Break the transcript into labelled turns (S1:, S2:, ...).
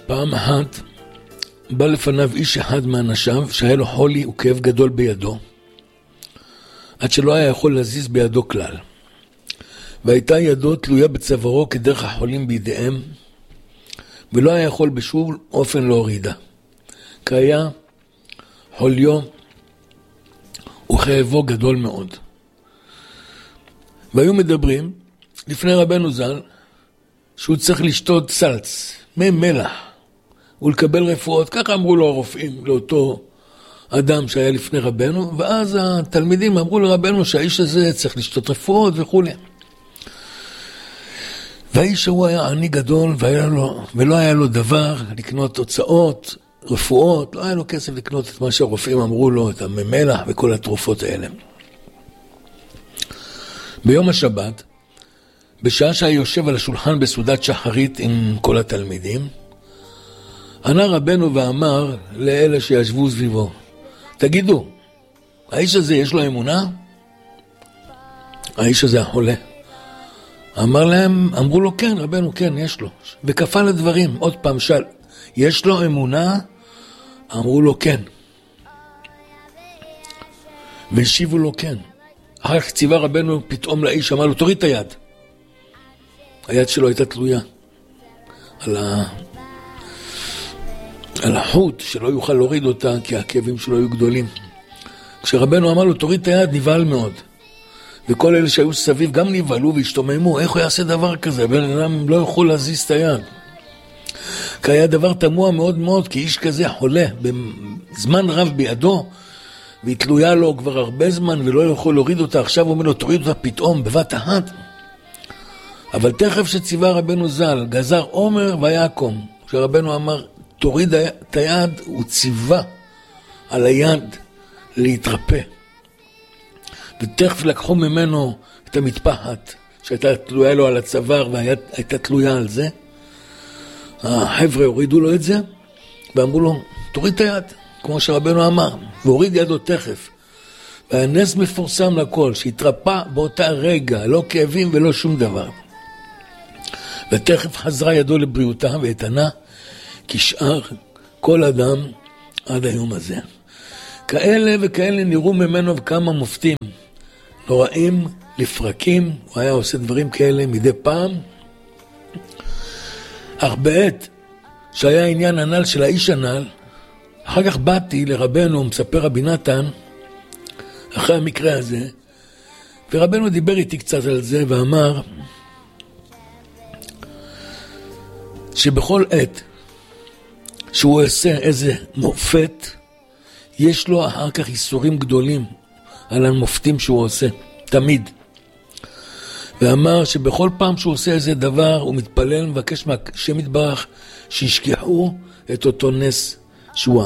S1: פעם אחת בא לפניו איש אחד מאנשיו שהיה לו חולי וכאב גדול בידו, עד שלא היה יכול להזיז בידו כלל. והייתה ידו תלויה בצווארו כדרך החולים בידיהם, ולא היה יכול בשום אופן להורידה. כי היה חוליו וכאבו גדול מאוד. והיו מדברים לפני רבנו ז"ל שהוא צריך לשתות סלץ, מי מלח, ולקבל רפואות. ככה אמרו לו הרופאים לאותו אדם שהיה לפני רבנו, ואז התלמידים אמרו לרבנו שהאיש הזה צריך לשתות רפואות וכו'. והאיש הוא היה עני גדול ולא היה לו דבר לקנות תוצאות, רפואות, לא היה לו כסף לקנות את מה שהרופאים אמרו לו, את הממלח וכל התרופות האלה. ביום השבת, בשעה שהיה יושב על השולחן בסעודת שחרית עם כל התלמידים, ענה רבנו ואמר לאלה שישבו סביבו, תגידו, האיש הזה יש לו אמונה? האיש הזה החולה. אמרו לו כן, רבנו כן, יש לו. וכפה לדברים, עוד פעם שאל, יש לו אמונה? אמרו לו כן. והשיבו לו כן. אחר כך ציווה רבנו פתאום לאיש, אמר לו, תוריד את היד. היד שלו הייתה תלויה על החוט, שלא יוכל להוריד אותה, כי הכאבים שלו היו גדולים. כשרבנו אמר לו, תוריד את היד, נבהל מאוד. וכל אלה שהיו סביב גם נבהלו והשתוממו, איך הוא יעשה דבר כזה? בן אדם לא יכול להזיז את היד. כי היה דבר תמוה מאוד מאוד, כי איש כזה חולה בזמן רב בידו, והיא תלויה לו כבר הרבה זמן ולא יכול להוריד אותה. עכשיו הוא אומר לו, תוריד אותה פתאום בבת אחת. אבל תכף שציווה רבנו ז"ל, גזר עומר ויקום. כשרבנו אמר, תוריד את היד, הוא ציווה על היד להתרפא. ותכף לקחו ממנו את המטפחת שהייתה תלויה לו על הצוואר והייתה תלויה על זה. החבר'ה הורידו לו את זה ואמרו לו, תוריד את היד, כמו שרבנו אמר, והוריד ידו תכף. והנס מפורסם לכל, שהתרפא באותה רגע, לא כאבים ולא שום דבר. ותכף חזרה ידו לבריאותה ואיתנה, כשאר כל אדם עד היום הזה. כאלה וכאלה נראו ממנו כמה מופתים, נוראים לפרקים, הוא היה עושה דברים כאלה מדי פעם. אך בעת שהיה עניין הנ"ל של האיש הנ"ל, אחר כך באתי לרבנו, מספר רבי נתן, אחרי המקרה הזה, ורבנו דיבר איתי קצת על זה ואמר שבכל עת שהוא עושה איזה מופת, יש לו אחר כך איסורים גדולים על המופתים שהוא עושה, תמיד. ואמר שבכל פעם שהוא עושה איזה דבר, הוא מתפלל ומבקש מהשם יתברך שישכחו את אותו נס שהוא